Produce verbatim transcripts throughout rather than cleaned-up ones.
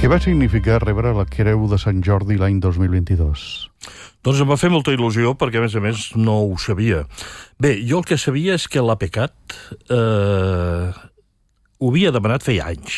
Què va significar rebre la Creu de Sant Jordi l'any dos mil vint-i-dos? Doncs em va fer molta il·lusió perquè, a més a més, no ho sabia. Bé, jo el que sabia és que l'APECAT eh, ho havia demanat feia anys,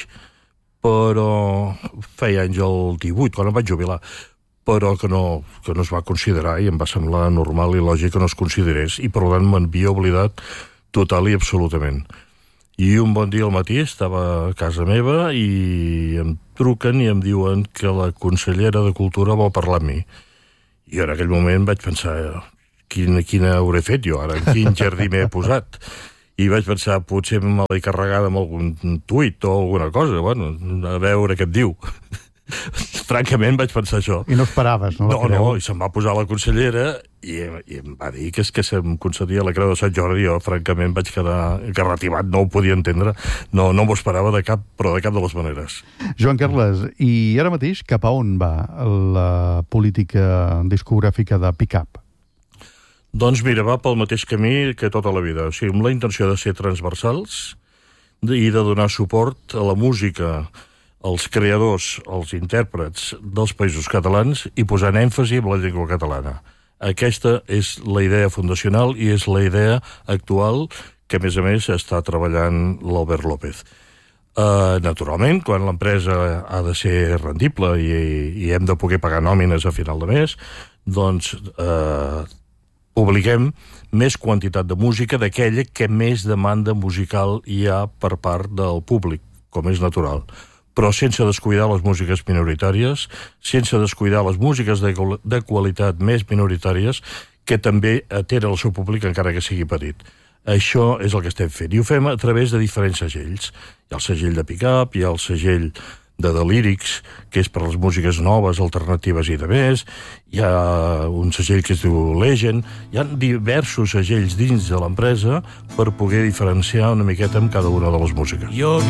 però feia anys el divuit, quan em vaig jubilar, però que no, que no es va considerar i em va semblar normal i lògic que no es considerés i, per tant, m'havia oblidat total i absolutament. I un bon dia al matí estava a casa meva i em truquen i em diuen que la consellera de Cultura vol parlar amb mi. I en aquell moment vaig pensar, quina, quina hauré fet jo ara, en quin jardí m'he posat? I vaig pensar, potser me l'he carregada amb algun tuit o alguna cosa, bueno, a veure què et diu. Francament vaig pensar això. I no esperaves, no? No, no, i se'm va posar la consellera i, i em va dir que és que se'm concedia la Creu de Sant Jordi. Jo, francament, vaig quedar garratibat, no ho podia entendre, no, no m'ho esperava de cap, però de cap de les maneres. Joan Carles, i ara mateix cap a on va la política discogràfica de Pickup? Doncs mira, va pel mateix camí que tota la vida, o sigui, amb la intenció de ser transversals i de donar suport a la música, els creadors, els intèrprets dels països catalans i posant èmfasi en la llengua catalana. Aquesta és la idea fundacional i és la idea actual que, a més a més, està treballant l'Albert López. Uh, naturalment, quan l'empresa ha de ser rendible i, i hem de poder pagar nòmines a final de mes, doncs uh, publiquem més quantitat de música d'aquella que més demanda musical hi ha per part del públic, com és natural, però sense descuidar les músiques minoritàries, sense descuidar les músiques de, de qualitat més minoritàries, que també atenen el seu públic encara que sigui petit. Això és el que estem fent, i ho fem a través de diferents segells. Hi ha el segell de Pickup, hi ha el segell de The Lyrics, que és per les músiques noves, alternatives i de més, hi ha un segell que es diu Legend, hi ha diversos segells dins de l'empresa per poder diferenciar una miqueta amb cada una de les músiques. Jo